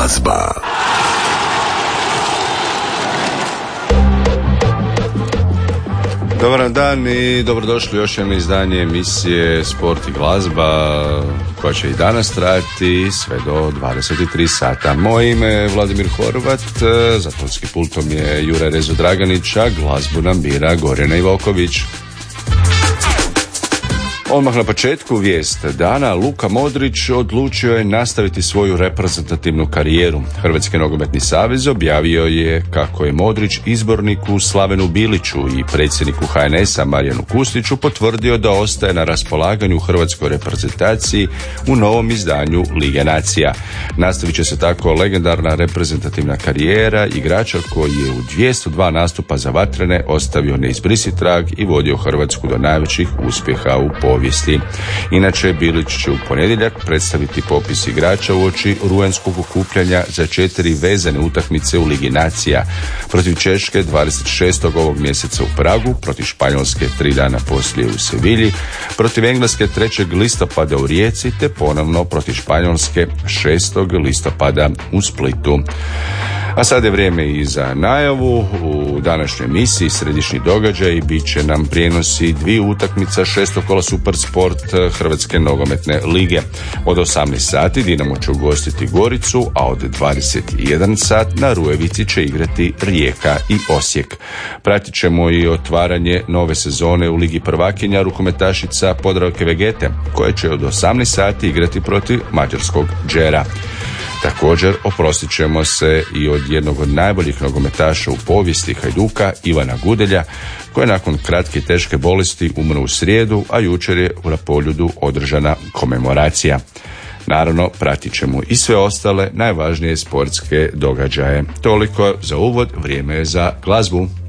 glazba. Dobar dan i dobrodošli u još jedno izdanje emisije Sport i glazba koja će i danas trajati sve do 23 sata. Moje ime je Vladimir Horvat, za tonski pultom je Juraj Rezo Draganić, a glazbu nam bira Gorjana Ivoković. Odmah na početku vijest dana, Luka Modrić odlučio je nastaviti svoju reprezentativnu karijeru. Hrvatski nogometni savez objavio je kako je Modrić izborniku Slavenu Biliću i predsjedniku HNS-a Marijanu Kustiću potvrdio da ostaje na raspolaganju hrvatskoj reprezentaciji u novom izdanju Lige nacija. Nastavit će se tako legendarna reprezentativna karijera igrača koji je u 202 nastupa za vatrene ostavio neizbrisiv trag i vodio Hrvatsku do najvećih uspjeha u povijesti. Inače, Bilić će u ponedjeljak predstaviti popis igrača uoči rujanskog okupljanja za 4 vezane utakmice u Ligi nacija. Protiv Češke 26. ovog mjeseca u Pragu, protiv Španjolske 3 dana poslije u Sevilji, protiv Engleske 3. listopada u Rijeci te ponovno protiv Španjolske 6. listopada u Splitu. A sad je vrijeme i za najavu. U današnjoj emisiji središnji događaj bit će nam prijenosi 2 utakmica 6. kola Super Sport Hrvatske nogometne lige. Od 18 sati Dinamo će ugostiti Goricu, a od 21 sat na Rujevici će igrati Rijeka i Osijek. Pratit ćemo i otvaranje nove sezone u Ligi prvakinja rukometašica Podravke Vegete, koje će od 18 sati igrati protiv mađarskog Džera. Također, oprostit ćemo se i od jednog od najboljih nogometaša u povijesti Hajduka, Ivana Gudelja, koji je nakon kratke i teške bolesti umro u srijedu, a jučer je u Rapoljudu održana komemoracija. Naravno, pratit ćemo i sve ostale najvažnije sportske događaje. Toliko za uvod, vrijeme je za glazbu.